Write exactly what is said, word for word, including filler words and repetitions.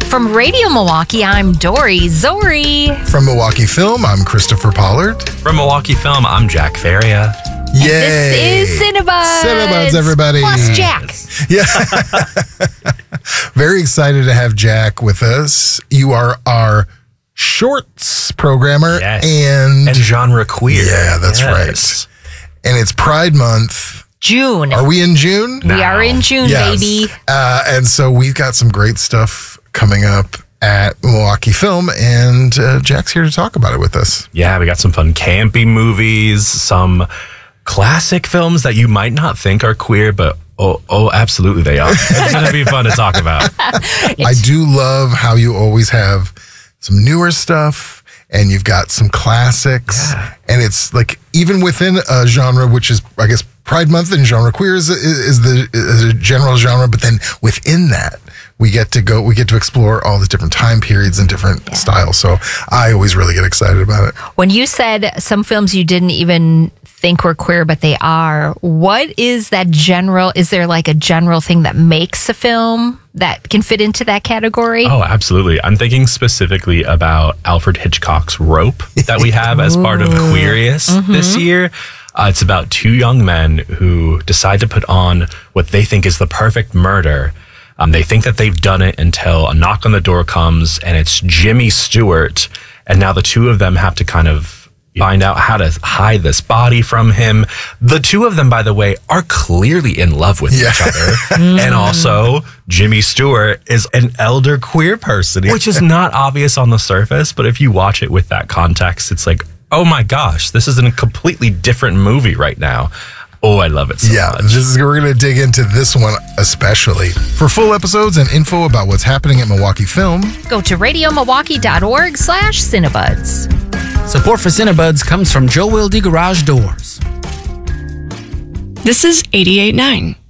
From Radio Milwaukee, I'm Dory Zori. From Milwaukee Film, I'm Christopher Pollard. From Milwaukee Film, I'm Jack Faria. Yay! This is Cinebuds. Cinebuds, everybody. Plus Jack. Yeah. Very excited to have Jack with us. You are our shorts programmer Yes. and... And genre queer. Yeah, that's Yes. right. And it's Pride Month. June. Are we in June? We are in June, Yes. baby. Uh, and so we've got some great stuff coming up at Milwaukee Film, and uh, Jack's here to talk about it with us. Yeah, we got some fun campy movies, some classic films that you might not think are queer, but oh, oh, absolutely they are. It's going to be fun to talk about. I do love how you always have some newer stuff, and you've got some classics, Yeah. and it's like even within a genre, which is, I guess, Pride Month and genre queer is, is the is a general genre, but then within that, we get to go, we get to explore all the different time periods and different Yeah. styles. So I always really get excited about it. When you said some films you didn't even think were queer, but they are, what is that general, is there like a general thing that makes a film that can fit into that category? Oh, absolutely. I'm thinking specifically about Alfred Hitchcock's Rope that we have as part of Queerius Mm-hmm. this year. Uh, it's about two young men who decide to put on what they think is the perfect murder. Um, they think that they've done it until a knock on the door comes and it's Jimmy Stewart. And now the two of them have to kind of find out how to hide this body from him. The two of them, by the way, are clearly in love with Yeah. each other. And also, Jimmy Stewart is an elder queer person, which is not obvious on the surface. But if you watch it with that context, it's like, oh my gosh, this is a completely different movie right now. Oh, I love it so Yeah, much. this is, we're going to dig into this one especially. For full episodes and info about what's happening at Milwaukee Film, Go to radiomilwaukee.org slash Cinebuds. Support for Cinebuds comes from Joe Wilde Garage Doors. This is eighty-eight point nine.